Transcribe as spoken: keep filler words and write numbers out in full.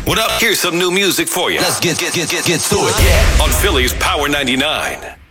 What up? Here's some new music for you. Let's get get get get, get to it. Yeah. On Philly's Power ninety-nine.